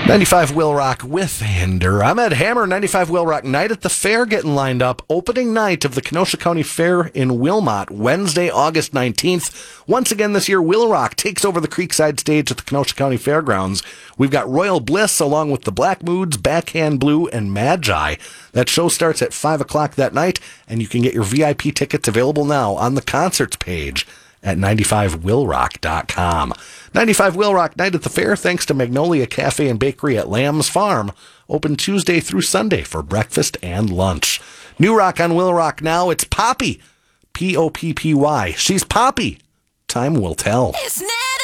95 Will Rock with Hinder. I'm Ed Hammer. 95 Will Rock Night at the Fair getting lined up. Opening night of the Kenosha County Fair in Wilmot, Wednesday, August 19th. Once again this year, Will Rock takes over the Creekside stage at the Kenosha County Fairgrounds. We've got Royal Bliss along with the Black Moods, Backhand Blue, and Magi. That show starts at 5 o'clock that night, and you can get your VIP tickets available now on the concerts page at 95willrock.com. 95 Will Rock Night at the Fair, thanks to Magnolia Cafe and Bakery at Lamb's Farm. Open Tuesday through Sunday for breakfast and lunch. New rock on Will Rock now. It's Poppy. Poppy. She's Poppy. Time will tell. It's